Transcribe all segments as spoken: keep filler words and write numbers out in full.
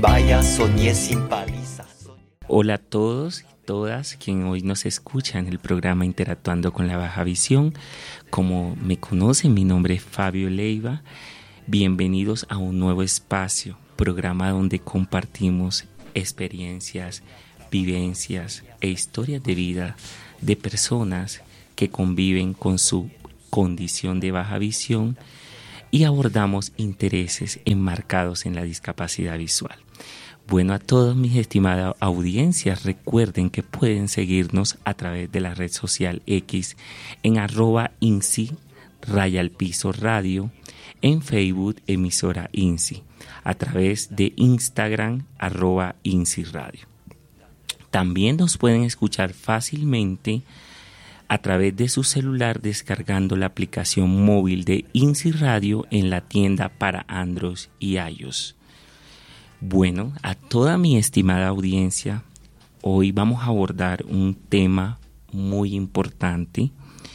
Vaya, soñé sin paliza. Hola a todos y todas quienes hoy nos escuchan en el programa Interactuando con la Baja Visión. Como me conocen, mi nombre es Fabio Leiva. Bienvenidos a un nuevo espacio, programa donde compartimos experiencias, vivencias e historias de vida de personas que conviven con su condición de baja visión y abordamos intereses enmarcados en la discapacidad visual. Bueno, a todos mis estimadas audiencias, recuerden que pueden seguirnos a través de la red social X en arroba INSI, raya al piso radio, en Facebook emisora INSI, a través de Instagram arroba INSI radio. También nos pueden escuchar fácilmente a través de su celular descargando la aplicación móvil de INSI Radio en la tienda para Android y iOS. Bueno, a toda mi estimada audiencia, hoy vamos a abordar un tema muy importante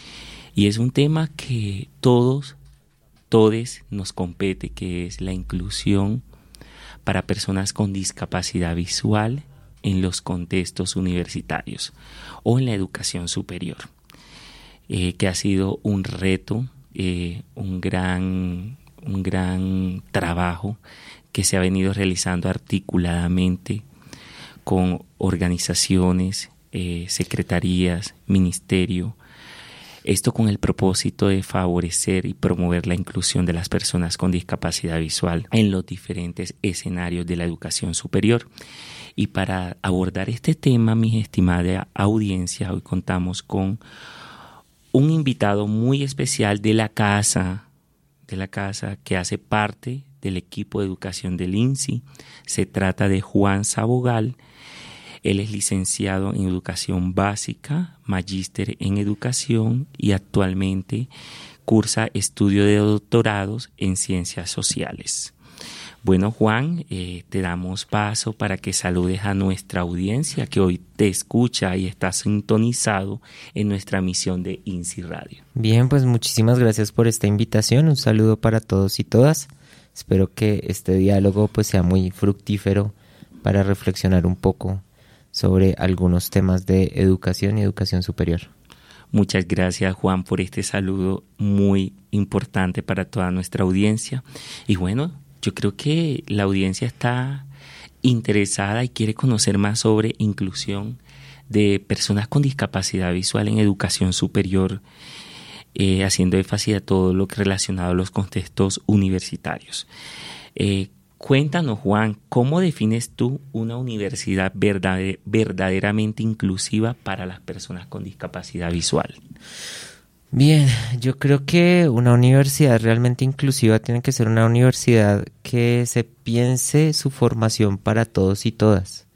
y es un tema que todos, todes nos compete, que es la inclusión para personas con discapacidad visual en los contextos universitarios o en la educación superior, eh, que ha sido un reto, eh, un gran, un gran trabajo que se ha venido realizando articuladamente con organizaciones, eh, secretarías, ministerio, esto con el propósito de favorecer y promover la inclusión de las personas con discapacidad visual en los diferentes escenarios de la educación superior. Y para abordar este tema, mi estimada audiencia, hoy contamos con un invitado muy especial de la casa, de la casa que hace parte del equipo de educación del INSI. Se trata de Juan Sabogal. Él es licenciado en educación básica, magíster en educación y actualmente cursa estudio de doctorados en ciencias sociales. Bueno, Juan, eh, te damos paso para que saludes a nuestra audiencia que hoy te escucha y está sintonizado en nuestra emisión de INSI Radio. Bien, pues muchísimas gracias por esta invitación. Un saludo para todos y todas. Espero que este diálogo pues sea muy fructífero para reflexionar un poco sobre algunos temas de educación y educación superior. Muchas gracias, Juan, por este saludo muy importante para toda nuestra audiencia. Y bueno, yo creo que la audiencia está interesada y quiere conocer más sobre inclusión de personas con discapacidad visual en educación superior, eh, haciendo énfasis a todo lo que relacionado a los contextos universitarios. Eh, cuéntanos, Juan, ¿cómo defines tú una universidad verdader- verdaderamente inclusiva para las personas con discapacidad visual? Bien, yo creo que una universidad realmente inclusiva tiene que ser una universidad que se piense su formación para todos y todas.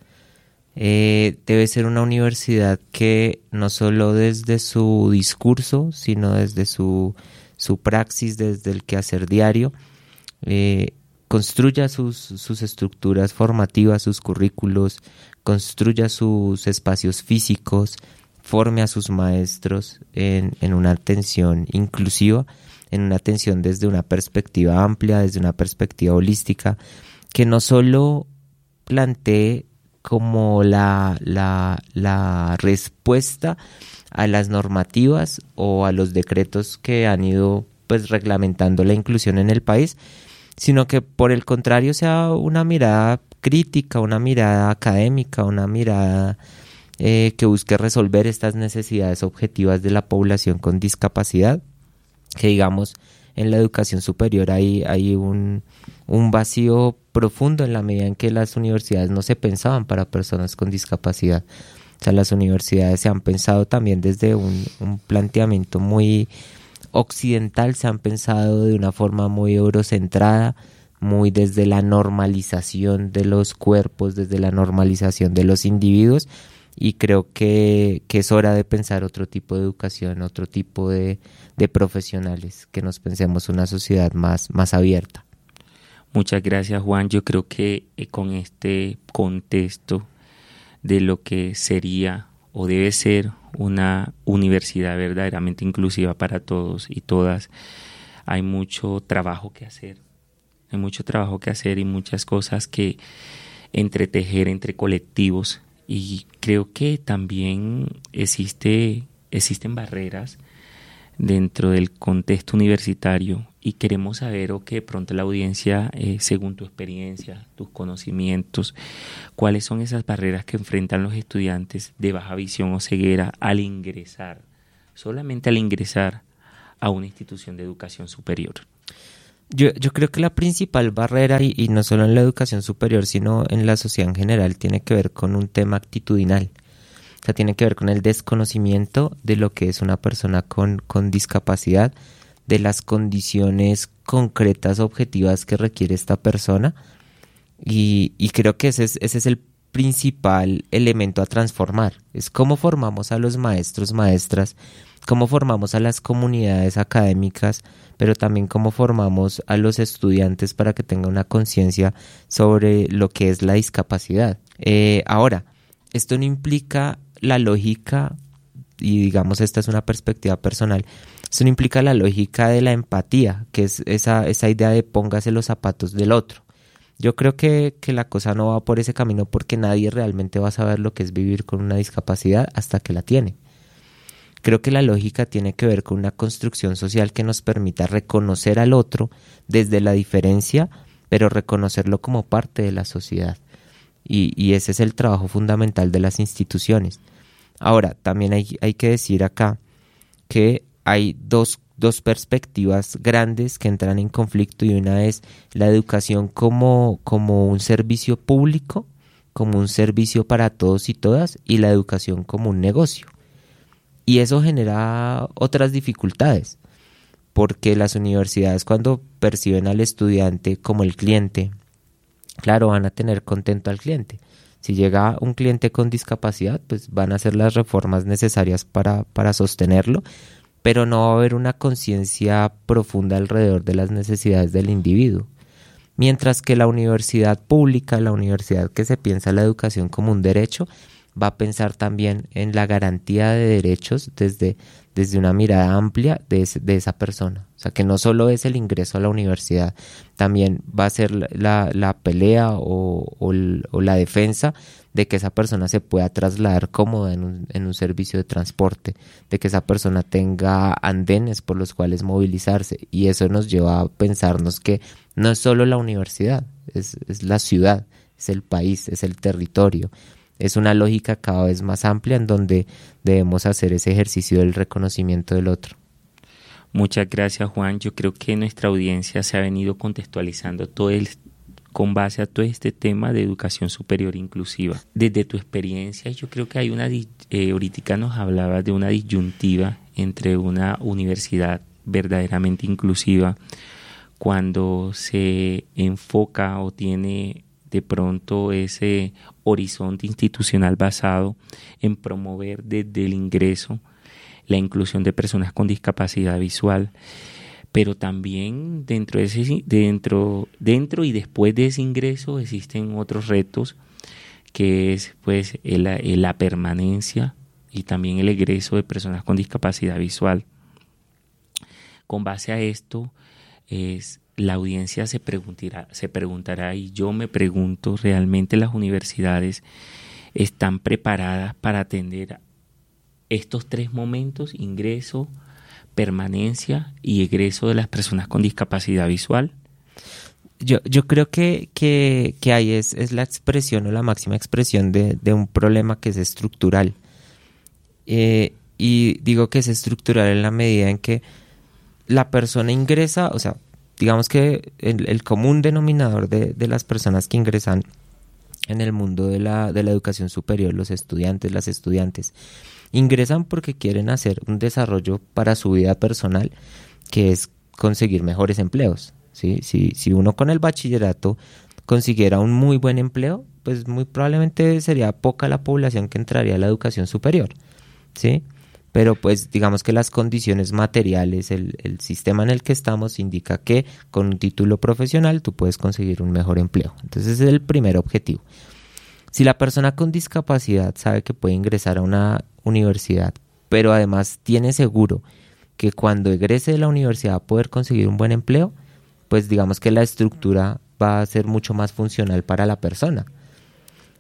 Eh, debe ser una universidad que no solo desde su discurso, sino desde su, su praxis, desde el quehacer diario, eh, construya sus, sus estructuras formativas, sus currículos, construya sus espacios físicos, forme a sus maestros en, en una atención inclusiva, en una atención desde una perspectiva amplia, desde una perspectiva holística, que no solo plantee como la, la, la respuesta a las normativas o a los decretos que han ido pues reglamentando la inclusión en el país, sino que por el contrario sea una mirada crítica, una mirada académica, una mirada eh, que busque resolver estas necesidades objetivas de la población con discapacidad, que digamos en la educación superior hay, hay un, un vacío profundo en la medida en que las universidades no se pensaban para personas con discapacidad. O sea, las universidades se han pensado también desde un, un planteamiento muy occidental, se han pensado de una forma muy eurocentrada, muy desde la normalización de los cuerpos, desde la normalización de los individuos, y creo que, que es hora de pensar otro tipo de educación, otro tipo de, de profesionales, que nos pensemos una sociedad más, más abierta. Muchas gracias, Juan. Yo creo que eh, con este contexto de lo que sería o debe ser una universidad verdaderamente inclusiva para todos y todas, hay mucho trabajo que hacer. Hay mucho trabajo que hacer y muchas cosas que entretejer entre colectivos, y creo que también existe, existen barreras dentro del contexto universitario, y queremos saber, o que de pronto la audiencia, eh, según tu experiencia, tus conocimientos, cuáles son esas barreras que enfrentan los estudiantes de baja visión o ceguera al ingresar, solamente al ingresar a una institución de educación superior. Yo, yo creo que la principal barrera, y, y no solo en la educación superior, sino en la sociedad en general, tiene que ver con un tema actitudinal. O sea, tiene que ver con el desconocimiento de lo que es una persona con, con discapacidad, de las condiciones concretas, objetivas que requiere esta persona. Y, y creo que ese es, ese es el principal elemento a transformar. Es cómo formamos a los maestros, maestras, cómo formamos a las comunidades académicas, pero también cómo formamos a los estudiantes para que tengan una conciencia sobre lo que es la discapacidad. Eh, ahora, esto no implica la lógica, y digamos esta es una perspectiva personal, esto no implica la lógica de la empatía, que es esa, esa idea de póngase los zapatos del otro. Yo creo que, que la cosa no va por ese camino, porque nadie realmente va a saber lo que es vivir con una discapacidad hasta que la tiene. Creo que la lógica tiene que ver con una construcción social que nos permita reconocer al otro desde la diferencia, pero reconocerlo como parte de la sociedad. Y, y ese es el trabajo fundamental de las instituciones. Ahora, también hay, hay que decir acá que hay dos, dos perspectivas grandes que entran en conflicto, y una es la educación como, como un servicio público, como un servicio para todos y todas, y la educación como un negocio. Y eso genera otras dificultades, porque las universidades, cuando perciben al estudiante como el cliente, claro, van a tener contento al cliente. Si llega un cliente con discapacidad, pues van a hacer las reformas necesarias para, para sostenerlo, pero no va a haber una conciencia profunda alrededor de las necesidades del individuo. Mientras que la universidad pública, la universidad que se piensa la educación como un derecho, va a pensar también en la garantía de derechos desde, desde una mirada amplia de, ese, de esa persona. O sea, que no solo es el ingreso a la universidad, también va a ser la, la pelea o, o, o la defensa de que esa persona se pueda trasladar cómoda en un, en un servicio de transporte, de que esa persona tenga andenes por los cuales movilizarse. Y eso nos lleva a pensarnos que no es solo la universidad, es, es la ciudad, es el país, es el territorio. Es una lógica cada vez más amplia en donde debemos hacer ese ejercicio del reconocimiento del otro. Muchas gracias, Juan. Yo creo que nuestra audiencia se ha venido contextualizando todo el, con base a todo este tema de educación superior inclusiva. Desde tu experiencia, yo creo que hay una, eh, ahorita nos hablabas de una disyuntiva entre una universidad verdaderamente inclusiva cuando se enfoca o tiene de pronto ese horizonte institucional basado en promover desde el ingreso la inclusión de personas con discapacidad visual, pero también dentro de ese, dentro, dentro y después de ese ingreso existen otros retos, que es pues el, el, la permanencia y también el egreso de personas con discapacidad visual. Con base a esto, es la audiencia se preguntará, se preguntará, y yo me pregunto, ¿realmente las universidades están preparadas para atender estos tres momentos: ingreso, permanencia y egreso de las personas con discapacidad visual? Yo, yo creo que, que, que ahí es, es la expresión o la máxima expresión de, de un problema que es estructural. Eh, y digo que es estructural en la medida en que la persona ingresa, o sea, digamos que el, el común denominador de, de las personas que ingresan en el mundo de la, de la educación superior, los estudiantes, las estudiantes, ingresan porque quieren hacer un desarrollo para su vida personal, que es conseguir mejores empleos, ¿sí? Si, si uno con el bachillerato consiguiera un muy buen empleo, pues muy probablemente sería poca la población que entraría a la educación superior, ¿sí? Pero pues digamos que las condiciones materiales, el, el sistema en el que estamos indica que con un título profesional tú puedes conseguir un mejor empleo. Entonces ese es el primer objetivo. Si la persona con discapacidad sabe que puede ingresar a una universidad, pero además tiene seguro que cuando egrese de la universidad va a poder conseguir un buen empleo, pues digamos que la estructura va a ser mucho más funcional para la persona.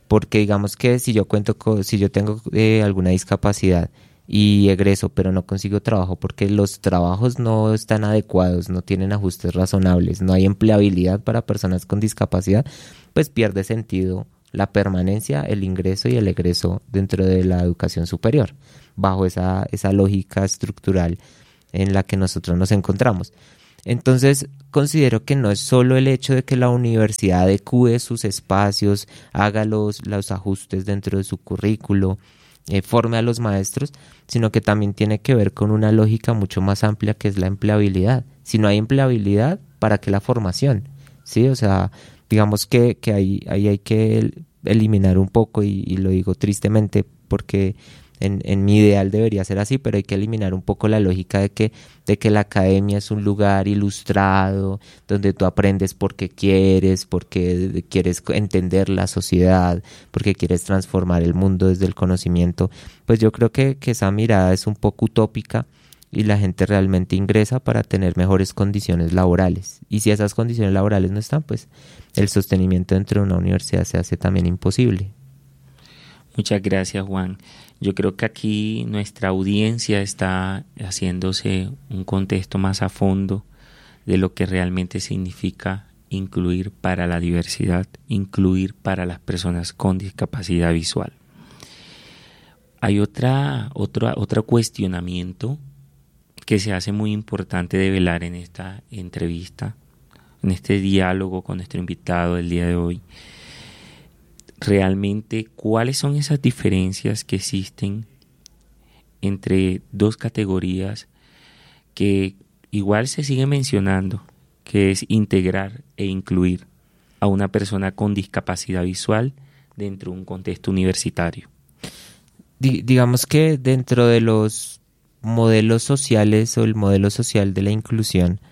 porque digamos que si yo cuento con, si yo tengo eh, alguna discapacidad y egreso, pero no consigo trabajo porque los trabajos no están adecuados, no tienen ajustes razonables, no hay empleabilidad para personas con discapacidad, pues pierde sentido la permanencia, el ingreso y el egreso dentro de la educación superior, bajo esa, esa lógica estructural en la que nosotros nos encontramos. Entonces, considero que no es solo el hecho de que la universidad adecúe sus espacios, haga los, los ajustes dentro de su currículo, eh, forme a los maestros, sino que también tiene que ver con una lógica mucho más amplia que es la empleabilidad. Si no hay empleabilidad, ¿para qué la formación? ¿Sí? O sea, digamos que, que ahí, ahí hay que eliminar un poco, y, y lo digo tristemente porque en, en mi ideal debería ser así, pero hay que eliminar un poco la lógica de que, de que la academia es un lugar ilustrado, donde tú aprendes porque quieres, porque quieres entender la sociedad, porque quieres transformar el mundo desde el conocimiento. Pues yo creo que, que esa mirada es un poco utópica, y la gente realmente ingresa para tener mejores condiciones laborales. Y si esas condiciones laborales no están, pues el sostenimiento dentro de una universidad se hace también imposible. Muchas gracias, Juan. Yo creo que aquí nuestra audiencia está haciéndose un contexto más a fondo de lo que realmente significa incluir para la diversidad, incluir para las personas con discapacidad visual. Hay otra, otra, otro cuestionamiento que se hace muy importante de velar en esta entrevista, en este diálogo con nuestro invitado del día de hoy. Realmente, ¿cuáles son esas diferencias que existen entre dos categorías que igual se sigue mencionando, que es integrar e incluir a una persona con discapacidad visual dentro de un contexto universitario? D- digamos que dentro de los modelos sociales o el modelo social de la inclusión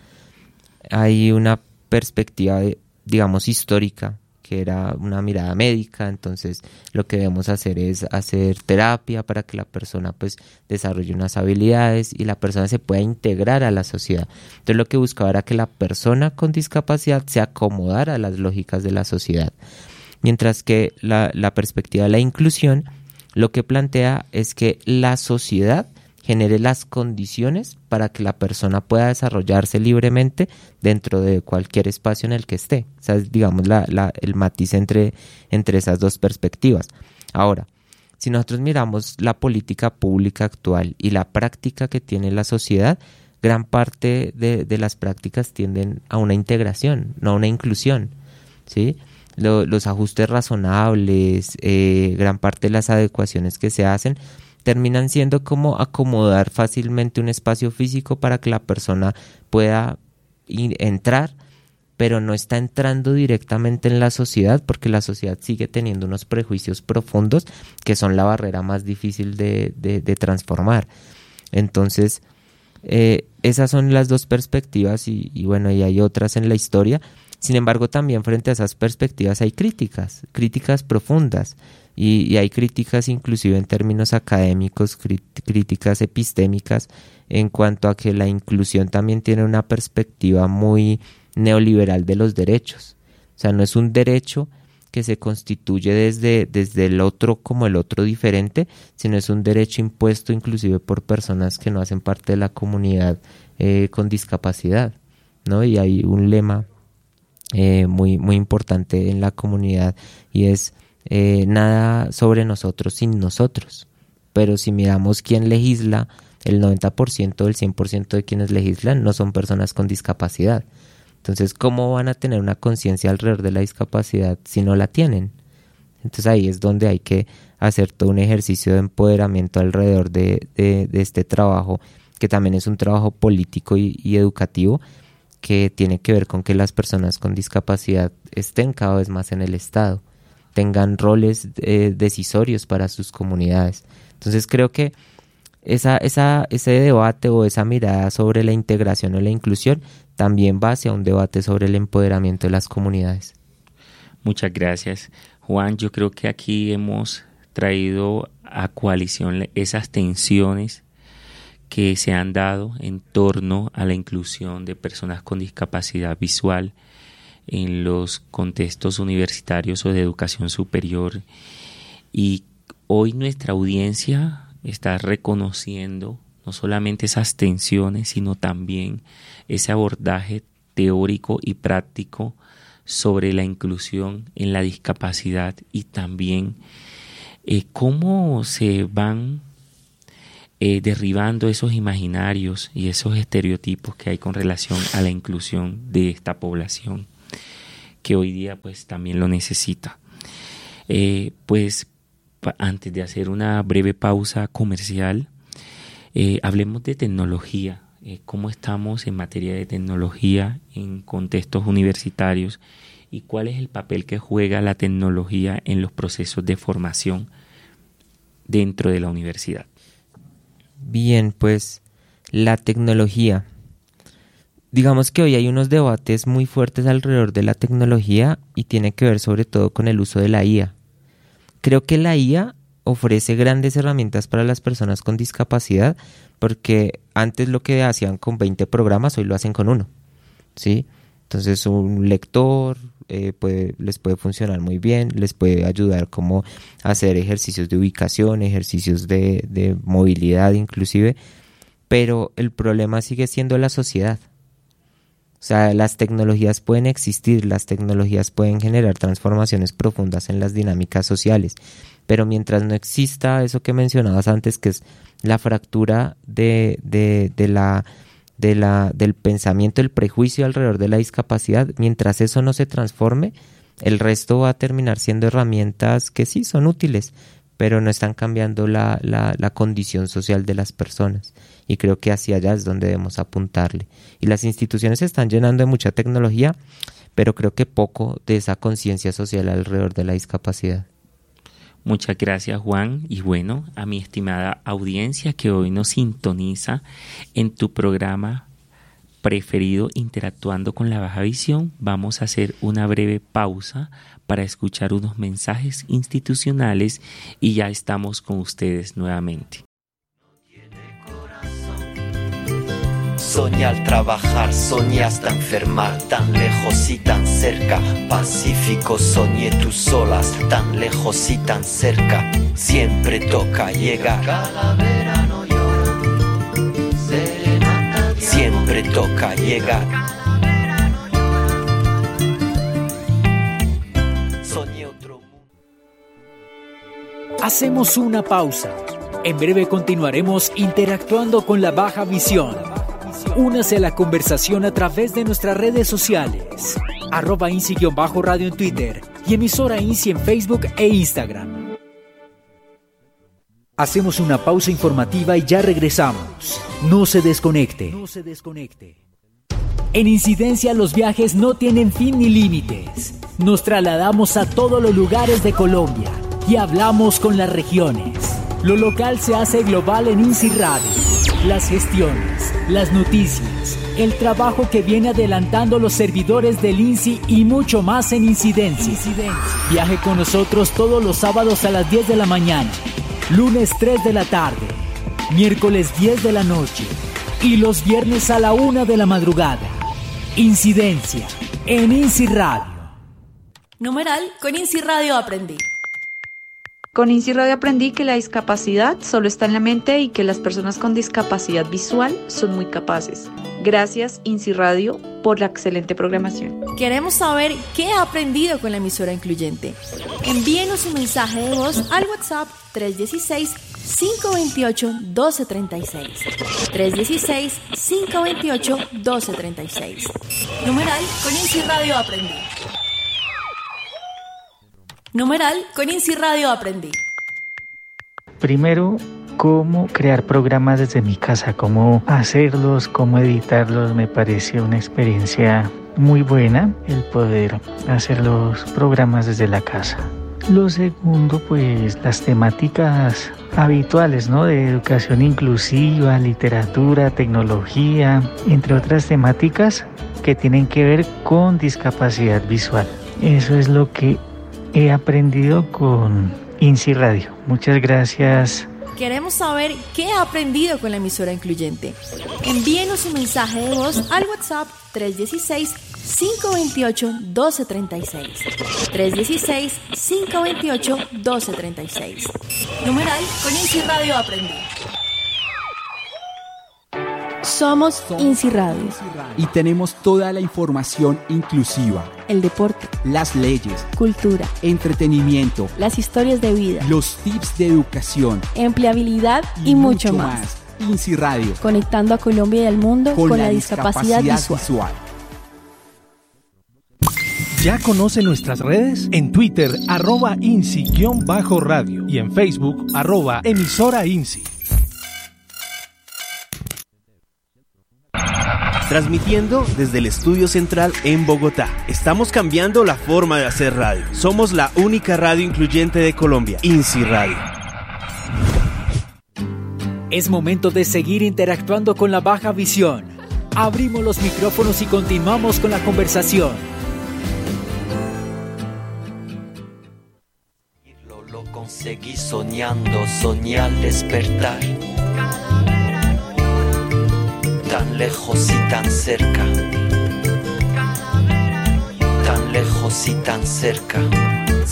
hay una perspectiva, de, digamos, histórica, que era una mirada médica. Entonces lo que debemos hacer es hacer terapia para que la persona pues desarrolle unas habilidades y la persona se pueda integrar a la sociedad. Entonces lo que buscaba era que la persona con discapacidad se acomodara a las lógicas de la sociedad, mientras que la, la perspectiva de la inclusión lo que plantea es que la sociedad genere las condiciones para que la persona pueda desarrollarse libremente dentro de cualquier espacio en el que esté. O sea, es, digamos, la, la, el matiz entre, entre esas dos perspectivas. Ahora, si nosotros miramos la política pública actual y la práctica que tiene la sociedad, gran parte de, de las prácticas tienden a una integración, no a una inclusión, ¿sí? Lo, los ajustes razonables, eh, gran parte de las adecuaciones que se hacen, terminan siendo como acomodar fácilmente un espacio físico para que la persona pueda ir, entrar, pero no está entrando directamente en la sociedad, porque la sociedad sigue teniendo unos prejuicios profundos que son la barrera más difícil de, de, de transformar. Entonces, eh, esas son las dos perspectivas y, y bueno, y hay otras en la historia. Sin embargo, también frente a esas perspectivas hay críticas, críticas profundas. Y, y hay críticas inclusive en términos académicos, crit- críticas epistémicas, en cuanto a que la inclusión también tiene una perspectiva muy neoliberal de los derechos. O sea, no es un derecho que se constituye desde, desde el otro como el otro diferente, sino es un derecho impuesto inclusive por personas que no hacen parte de la comunidad eh, con discapacidad, ¿no? Y hay un lema eh, muy, muy importante en la comunidad, y es Eh, nada sobre nosotros sin nosotros. Pero si miramos quién legisla, el noventa por ciento, el cien por ciento de quienes legislan no son personas con discapacidad. Entonces, ¿cómo van a tener una conciencia alrededor de la discapacidad si no la tienen? Entonces ahí es donde hay que hacer todo un ejercicio de empoderamiento alrededor de, de, de este trabajo, que también es un trabajo político y, y educativo, que tiene que ver con que las personas con discapacidad estén cada vez más en el Estado, tengan roles eh, decisorios para sus comunidades. Entonces creo que esa, esa, ese debate o esa mirada sobre la integración o la inclusión también va hacia un debate sobre el empoderamiento de las comunidades. Muchas gracias, Juan. Yo creo que aquí hemos traído a coalición esas tensiones que se han dado en torno a la inclusión de personas con discapacidad visual en los contextos universitarios o de educación superior. Y hoy nuestra audiencia está reconociendo no solamente esas tensiones, sino también ese abordaje teórico y práctico sobre la inclusión en la discapacidad y también eh, cómo se van eh, derribando esos imaginarios y esos estereotipos que hay con relación a la inclusión de esta población, que hoy día pues también lo necesita. Eh, pues pa- antes de hacer una breve pausa comercial, eh, hablemos de tecnología, eh, cómo estamos en materia de tecnología en contextos universitarios y cuál es el papel que juega la tecnología en los procesos de formación dentro de la universidad. Bien, pues la tecnología. Digamos que hoy hay unos debates muy fuertes alrededor de la tecnología y tiene que ver sobre todo con el uso de la I A. Creo que la I A ofrece grandes herramientas para las personas con discapacidad porque antes lo que hacían con veinte programas hoy lo hacen con uno, ¿sí? Entonces un lector eh, puede, les puede funcionar muy bien, les puede ayudar como a hacer ejercicios de ubicación, ejercicios de, de movilidad inclusive, pero el problema sigue siendo la sociedad. O sea, las tecnologías pueden existir, las tecnologías pueden generar transformaciones profundas en las dinámicas sociales, pero mientras no exista eso que mencionabas antes, que es la fractura de, de, de la, de la, del pensamiento, el prejuicio alrededor de la discapacidad, mientras eso no se transforme, el resto va a terminar siendo herramientas que sí son útiles, pero no están cambiando la, la, la condición social de las personas. Y creo que hacia allá es donde debemos apuntarle. Y las instituciones se están llenando de mucha tecnología, pero creo que poco de esa conciencia social alrededor de la discapacidad. Muchas gracias, Juan, y bueno, a mi estimada audiencia que hoy nos sintoniza en tu programa preferido Interactuando con la Baja Visión, vamos a hacer una breve pausa para escuchar unos mensajes institucionales y ya estamos con ustedes nuevamente. Soñé al trabajar, soñé hasta enfermar, tan lejos y tan cerca. Pacífico, soñé tus solas, tan lejos y tan cerca. Siempre toca llegar. Cada verano llora, serenata. Siempre toca llegar. Cada verano llora. Soñé otro mundo. Hacemos una pausa. En breve continuaremos interactuando con la Baja Visión. Únase a la conversación a través de nuestras redes sociales, arroba INSI-radio en Twitter y emisora INSI en Facebook e Instagram. Hacemos una pausa informativa y ya regresamos. No se desconecte. No se desconecte. En Incidencia los viajes no tienen fin ni límites. Nos trasladamos a todos los lugares de Colombia y hablamos con las regiones. Lo local se hace global en INSI Radio. Las gestiones, las noticias, el trabajo que viene adelantando los servidores del INSI y mucho más en Incidencia. Incidencia. Viaje con nosotros todos los sábados a las diez de la mañana, lunes tres de la tarde, miércoles diez de la noche y los viernes a la una de la madrugada. Incidencia en INSI Radio. Numeral, con INSI Radio aprendí. Con INSI Radio aprendí que la discapacidad solo está en la mente y que las personas con discapacidad visual son muy capaces. Gracias, INSI Radio, por la excelente programación. Queremos saber qué ha aprendido con la emisora incluyente. Envíenos un mensaje de voz al WhatsApp tres uno seis, cinco dos ocho, uno dos tres seis. tres uno seis, cinco dos ocho, uno dos tres seis. Numeral, con INSI Radio aprendí. Numeral, con INSI Radio aprendí. Primero, cómo crear programas desde mi casa, cómo hacerlos, cómo editarlos, me pareció una experiencia muy buena el poder hacer los programas desde la casa. Lo segundo, pues las temáticas habituales, ¿no? De educación inclusiva, literatura, tecnología, entre otras temáticas que tienen que ver con discapacidad visual. Eso es lo que he aprendido con INSI Radio. Muchas gracias. Queremos saber qué ha aprendido con la emisora incluyente. Envíenos un mensaje de voz al WhatsApp tres uno seis, cinco dos ocho, uno dos tres seis. tres uno seis, cinco dos ocho, uno dos tres seis. Numeral con INSI Radio Aprendí. Somos INSI Radio. Y tenemos toda la información inclusiva. El deporte, las leyes, cultura, entretenimiento, las historias de vida, los tips de educación, empleabilidad y, y mucho, mucho más. más. INSI Radio. Conectando a Colombia y al mundo con, con la, la discapacidad, discapacidad visual. visual. ¿Ya conoce nuestras redes? En Twitter, arroba INSI-radio y en Facebook, arroba emisora INSI. Transmitiendo desde el estudio central en Bogotá. Estamos cambiando la forma de hacer radio. Somos la única radio incluyente de Colombia, INSI Radio. Es momento de seguir interactuando con la baja visión. Abrimos los micrófonos y continuamos con la conversación. Lo, lo conseguí soñando, soñé al despertar. Tan lejos y tan cerca, tan lejos y tan cerca.